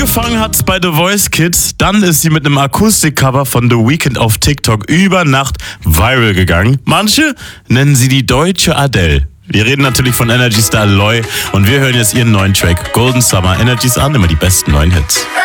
Angefangen hat's bei The Voice Kids, dann ist sie mit einem Akustikcover von The Weeknd auf TikTok über Nacht viral gegangen. Manche nennen sie die deutsche Adele. Wir reden natürlich von Energy Star Loy und wir hören jetzt ihren neuen Track Golden Summer. Energy's an, immer die besten neuen Hits.